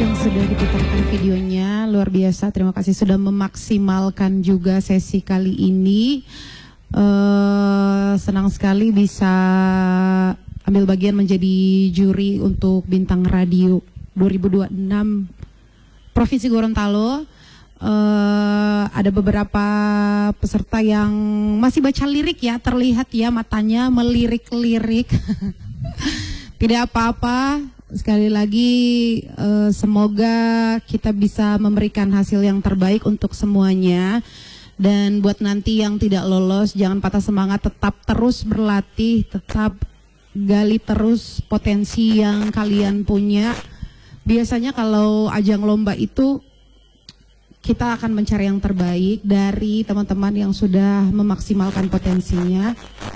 yang sudah diputarkan videonya, luar biasa. Terima kasih sudah memaksimalkan juga sesi kali ini. Senang sekali bisa ambil bagian menjadi juri untuk Bintang Radio 2026 Provinsi Gorontalo. Ada beberapa peserta yang masih baca lirik ya, terlihat ya matanya melirik-lirik. Tidak apa-apa, sekali lagi semoga kita bisa memberikan hasil yang terbaik untuk semuanya. Dan buat nanti yang tidak lolos, jangan patah semangat, tetap terus berlatih, tetap gali terus potensi yang kalian punya. Biasanya kalau ajang lomba itu kita akan mencari yang terbaik dari teman-teman yang sudah memaksimalkan potensinya.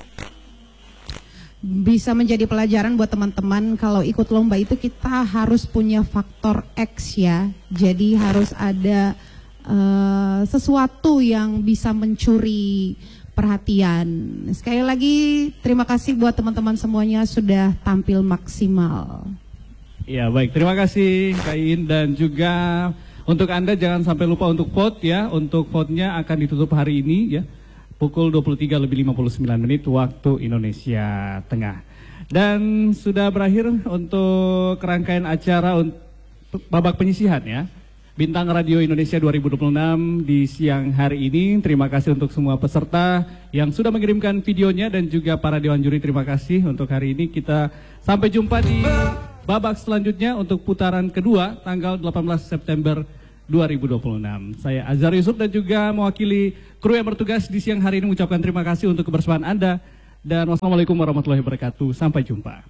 Bisa menjadi pelajaran buat teman-teman, kalau ikut lomba itu kita harus punya faktor X ya. Jadi harus ada sesuatu yang bisa mencuri perhatian. Sekali lagi terima kasih buat teman-teman semuanya sudah tampil maksimal. Ya baik, terima kasih Kak Iin, dan juga untuk Anda jangan sampai lupa untuk vote ya. Untuk vote-nya akan ditutup hari ini ya, pukul 23:59 waktu Indonesia Tengah. Dan sudah berakhir untuk rangkaian acara babak penyisihan ya, Bintang Radio Indonesia 2026 di siang hari ini. Terima kasih untuk semua peserta yang sudah mengirimkan videonya, dan juga para Dewan Juri, terima kasih untuk hari ini. Kita sampai jumpa di babak selanjutnya untuk putaran kedua tanggal 18 September 2026. Saya Azhar Yusuf dan juga mewakili kru yang bertugas di siang hari ini mengucapkan terima kasih untuk kebersamaan Anda, dan wassalamualaikum warahmatullahi wabarakatuh. Sampai jumpa.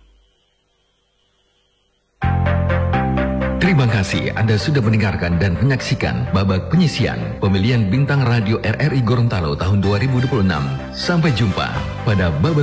Terima kasih Anda sudah mendengarkan dan menyaksikan babak penyisian pemilihan Bintang Radio RRI Gorontalo tahun 2026. Sampai jumpa pada babak